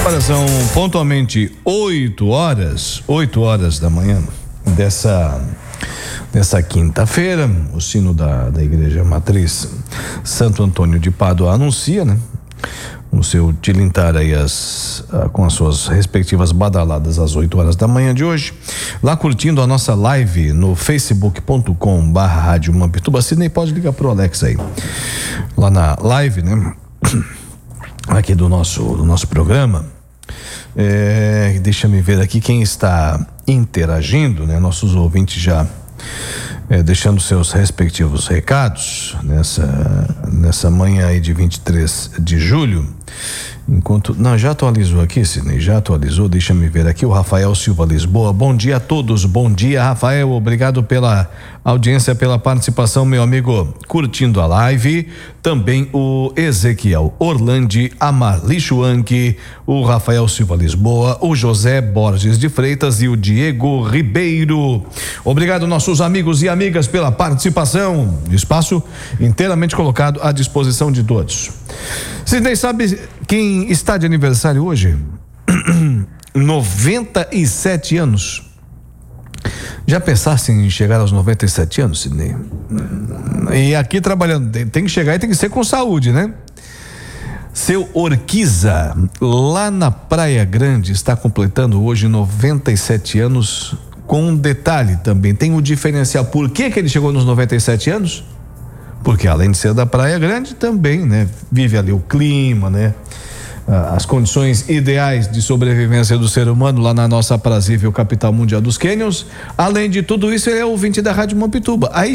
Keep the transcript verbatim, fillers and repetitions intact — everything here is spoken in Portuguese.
Olha, são pontualmente oito horas, oito horas da manhã dessa, dessa quinta-feira. O sino da, da Igreja Matriz Santo Antônio de Pádua anuncia, né? O seu tilintar aí as, com as suas respectivas badaladas às oito horas da manhã de hoje. Lá curtindo a nossa live no facebook ponto com barra rádio Mampituba. Sidney, pode ligar pro Alex aí. Lá na live, né? Aqui do nosso, do nosso programa. É, deixa-me ver aqui quem está interagindo, né? Nossos ouvintes já é, deixando seus respectivos recados nessa, nessa manhã aí de vinte e três de julho. Enquanto, não, já atualizou aqui, Sidney, já atualizou, deixa-me ver aqui, o Rafael Silva Lisboa. Bom dia a todos, bom dia, Rafael, obrigado pela audiência, pela participação, meu amigo, curtindo a live. Também o Ezequiel Orlandi, a Marli Schwank, o Rafael Silva Lisboa, o José Borges de Freitas e o Diego Ribeiro. Obrigado, nossos amigos e amigas, pela participação. Espaço inteiramente colocado à disposição de todos. Sidney, sabe quem está de aniversário hoje? noventa e sete anos. Já pensasse em chegar aos noventa e sete anos, Sidney? E aqui trabalhando, tem, tem que chegar e tem que ser com saúde, né? Seu Orquiza, lá na Praia Grande, está completando hoje noventa e sete anos. Com um detalhe também, tem um diferencial. Por que que ele chegou nos noventa e sete anos? Porque além de ser da Praia Grande, também, né? Vive ali o clima, né? As condições ideais de sobrevivência do ser humano lá na nossa aprazível capital mundial dos cânions. Além de tudo isso, ele é ouvinte da Rádio Mampituba. Aí